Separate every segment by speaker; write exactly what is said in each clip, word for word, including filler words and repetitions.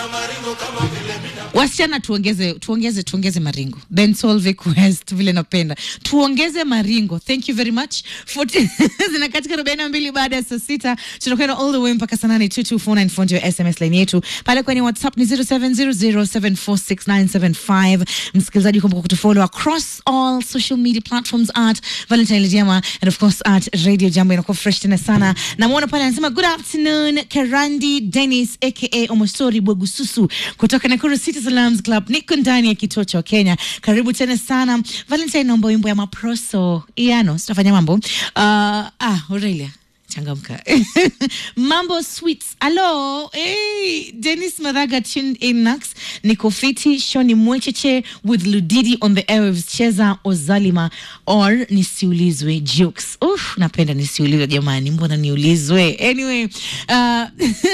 Speaker 1: Wasichana tuongeze tuongeze tuongeze maringo. Ben Solvic West vile napenda. Tuongeze maringo. Thank you very much. Zina katika arobaini na mbili baada ya saa sita. Tunakwenda all the way mpaka saa nane. Two two four nine four ndio S M S line yetu. Pale kwenye WhatsApp ni zero seven zero zero seven four six nine seven five. Msikilizaji, kumbuka kutufollow across all social media platforms at Valentine Lidiama and of course at Radio Jambo. Inakuwa fresh tena sana. Na muona pale anasema good afternoon Karandi Dennis aka Omosori Bwegususu kutoka Nakuru City Salams Club. Niko ndani ya kituo cha Kenya. Karibu tena sana. Valentine, naomba wimbo ya Maproso. Iano, tutafanya mambo. Uh, ah, Aurelia. Changamka. Mambo Sweets. Hello. Hey, Dennis Maraga tuned in next. Niko fiti, Shoni Mwecheche with Ludidi on the airwaves. Cheza Ozalima or nisiulizwe jokes. Uff, napenda nisiulizwe jamani. Mbona niulizwe? Anyway, uh,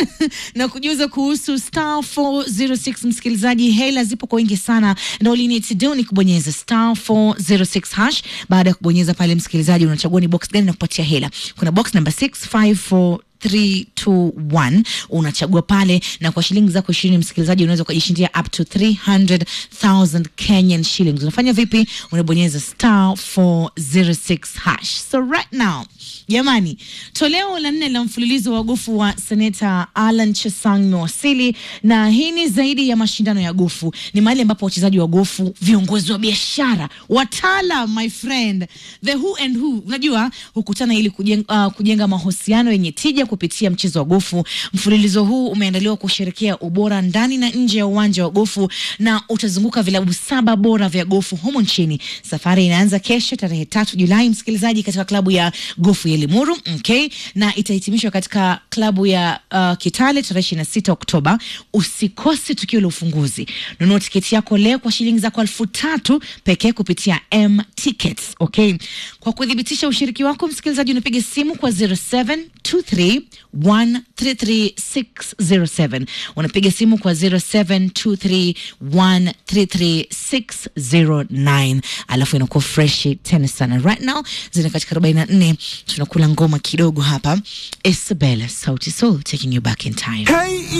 Speaker 1: na kujuza kuhusu star four zero six msikilizaji, hela zipo kwa wingi sana. Na all you need to do ni kubonyeza star four zero six hash. Baada ya kubonyeza pale msikilizaji, unachagua ni box gani na kupatia hela. Kuna box number six five four three two one, unachagua pale na kwa shilingi zako ishirini msikilizaji unaweza kujishindia up to three hundred thousand Kenyan shillings. Unafanya vipi? Unabonyeza star four zero six hash. So right now, jamani, toleo la nne la mfululizo wa gofu wa Senator Alan Chesang mewasili, na hii ni zaidi ya mashindano ya gofu. Ni mahali ambapo wachezaji wa gofu, viongozi wa biashara, watala, my friend, the who and who, unajua, hukutana ili kujenga, uh, kujenga mahusiano yenye tija kupitia mchezo wa gofu. Mfululizo huu umeandaliwa kusherehekea ubora ndani na nje ya uwanja wa gofu na utazunguka vilabu saba bora vya gofu humo nchini. Safari inaanza kesho tarehe tatu Julai msikilizaji katika klabu ya gofu ya Limuru, okay, na itahitimishwa katika klabu ya uh, Kitale tarehe ishirini na sita Oktoba. Usikose tukio la ufunguzi. Nunua tiketi yako leo kwa shilingi zako elfu tatu pekee kupitia M Tickets, okay. Kwa kudhibitisha ushiriki wako msikilizaji, unapiga simu kwa zero seven two three one three three six zero seven. Unapiga simu kwa zero seven two three one three three six zero nine. Alafu inakuwa fresh tena sana. Right now zina katika arobaini na nne. Tunakula ngoma kidogo hapa. Isabella Sauti Soul taking you back in time. Hey.